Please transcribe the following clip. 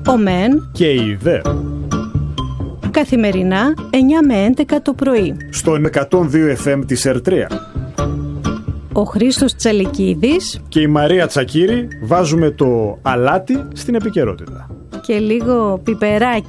ο ΜΕΝ και η ΔΕ. Καθημερινά 9 με 11 το πρωί. Στο 102 FM της Ερτρία. Ο Χρήστος Τσαλικίδης και η Μαρία Τσακύρη βάζουμε το αλάτι στην επικαιρότητα. Και λίγο πιπεράκι.